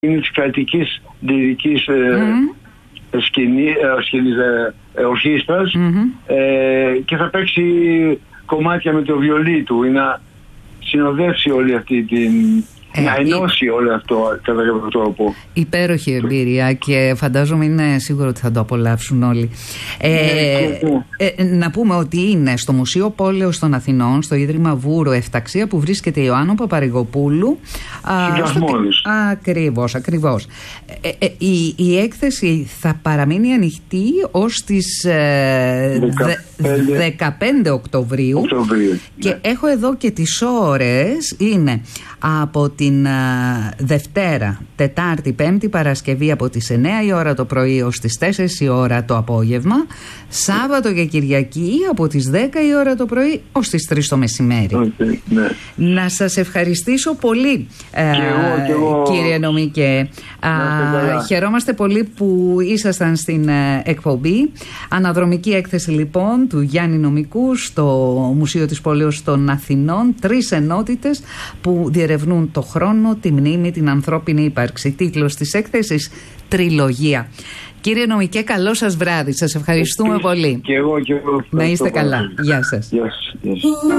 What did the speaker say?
είναι της κρατικής λυρικής σκηνής ορχήστρας και θα παίξει κομμάτια με το βιολί του, ή να συνοδεύσει όλη αυτή την... να ενώσει όλο αυτό κατά κάποιο τρόπο. Υπέροχη εμπειρία και φαντάζομαι είναι σίγουρο ότι θα το απολαύσουν όλοι. Να πούμε ότι είναι στο Μουσείο Πόλεως των Αθηνών, στο Ίδρυμα Βούρου Εφταξία, που βρίσκεται η Ιωάννου Παπαρηγοπούλου. Ακριβώς. Η έκθεση θα παραμείνει ανοιχτή ως τις 15 Οκτωβρίου. Και έχω εδώ και τις ώρες. Είναι από την Δευτέρα, Τετάρτη, Πέμπτη, Παρασκευή από τις 9 η ώρα το πρωί ως τις 4 η ώρα το απόγευμα, Σάββατο και Κυριακή από τις 10 η ώρα το πρωί ως τις 3 το μεσημέρι. Να σας ευχαριστήσω πολύ, και εγώ, κύριε Νομικέ. Χαιρόμαστε πολύ που ήσασταν στην εκπομπή. Αναδρομική έκθεση λοιπόν του Γιάννη Νομικού στο Μουσείο της Πόλεως των Αθηνών. 3 ενότητες που διερευνούν το χρόνο, τη μνήμη, την ανθρώπινη ύπαρξη. Τίτλος της έκθεσης «Τριλογία». Κύριε Νομικέ, καλό σας βράδυ. Σας ευχαριστούμε πολύ. Και εγώ. Να είστε καλά. Γεια σας. Γεια σας.